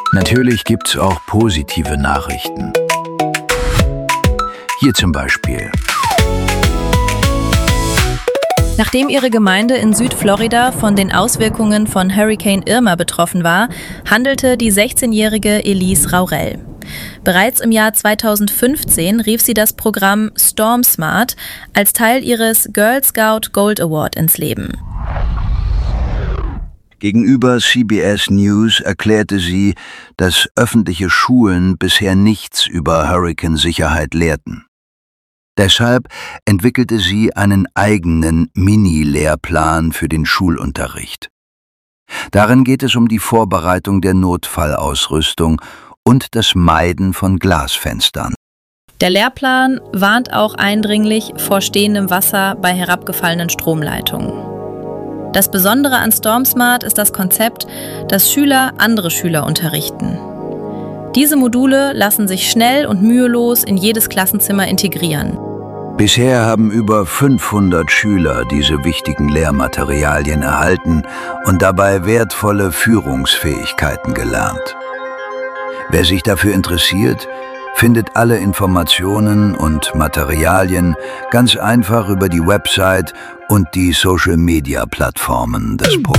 Natürlich gibt's auch positive Nachrichten. Hier zum Beispiel. Nachdem ihre Gemeinde in Südflorida von den Auswirkungen von Hurrikan Irma betroffen war, handelte die 16-jährige Elise Raurell. Bereits im Jahr 2015 rief sie das Programm Storm Smart als Teil ihres Girl Scout Gold Award ins Leben. Gegenüber CBS News erklärte sie, dass öffentliche Schulen bisher nichts über Hurrikansicherheit lehrten. Deshalb entwickelte sie einen eigenen Mini-Lehrplan für den Schulunterricht. Darin geht es um die Vorbereitung der Notfallausrüstung und das Meiden von Glasfenstern. Der Lehrplan warnt auch eindringlich vor stehendem Wasser bei herabgefallenen Stromleitungen. Das Besondere an Storm Smart ist das Konzept, dass Schüler andere Schüler unterrichten. Diese Module lassen sich schnell und mühelos in jedes Klassenzimmer integrieren. Bisher haben über 500 Schüler diese wichtigen Lehrmaterialien erhalten und dabei wertvolle Führungsfähigkeiten gelernt. Wer sich dafür interessiert, findet alle Informationen und Materialien ganz einfach über die Website und die Social-Media-Plattformen des Programms.